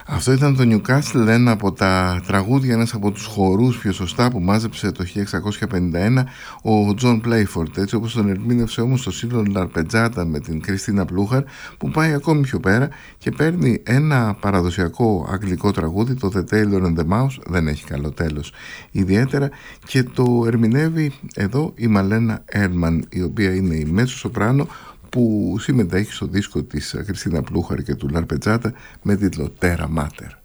Αυτό ήταν το Newcastle, ένα από τα τραγούδια, ένας από τους χορούς πιο σωστά που μάζεψε το 1651 ο Τζον Πλέιφορντ, έτσι όπως τον ερμήνευσε όμως το Σίλο Λαρπετζάτα με την Κριστίνα Πλούχαρ, που πάει ακόμη πιο πέρα και παίρνει ένα παραδοσιακό αγγλικό τραγούδι, το The Tailor and the Mouse, δεν έχει καλό τέλος ιδιαίτερα, και το ερμηνεύει εδώ η Μαλένα Έρμαν, η οποία είναι η μέτσο σοπράνο που συμμετέχει στο δίσκο της Κριστίνα Πλούχαρ και του Λαρπετζάτα με τίτλο Terra Mater.